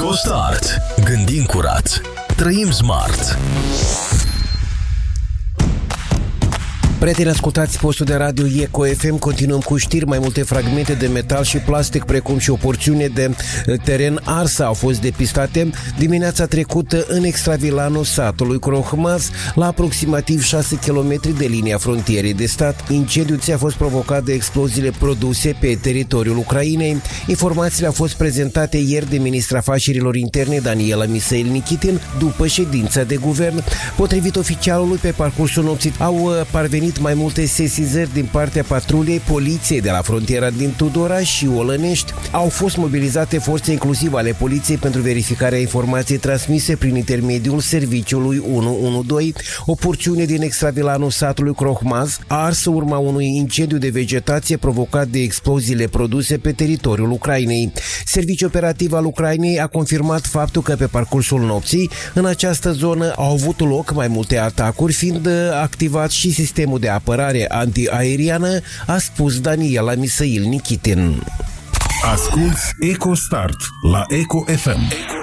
EcoStart. Gândim curat. Trăim smart. Prieteni, ascultați postul de radio Eco FM. Continuăm cu știri. Mai multe fragmente de metal și plastic, precum și o porțiune de teren arsă, au fost depistate dimineața trecută în extravilanul satului Crohmaz, la aproximativ 6 km de linia frontierei de stat. Incendiul a fost provocat de exploziile produse pe teritoriul Ucrainei. Informațiile au fost prezentate ieri de ministra afacerilor interne Daniela Misail Nikitin după ședința de guvern. Potrivit oficialului, pe parcursul nopții au parvenit mai multe sesizări din partea patruliei poliției de la frontiera din Tudoraș și Olănești. Au fost mobilizate forțe inclusiv ale poliției pentru verificarea informației transmise prin intermediul serviciului 112. O porțiune din extravilanul satului Crohmaz a ars urma unui incendiu de vegetație provocat de exploziile produse pe teritoriul Ucrainei. Serviciul operativ al Ucrainei a confirmat faptul că pe parcursul nopții în această zonă au avut loc mai multe atacuri, fiind activat și sistemul de apărare antiaeriană, a spus Daniela Misail Nikitin. Asculți EcoStart la Eco FM.